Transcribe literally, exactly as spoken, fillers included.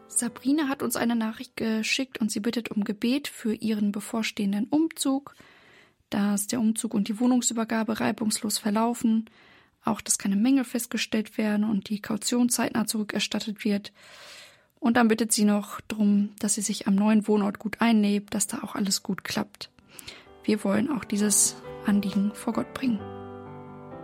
Sabrina hat uns eine Nachricht geschickt und sie bittet um Gebet für ihren bevorstehenden Umzug, dass der Umzug und die Wohnungsübergabe reibungslos verlaufen, auch dass keine Mängel festgestellt werden und die Kaution zeitnah zurückerstattet wird. Und dann bittet sie noch darum, dass sie sich am neuen Wohnort gut einlebt, dass da auch alles gut klappt. Wir wollen auch dieses Anliegen vor Gott bringen.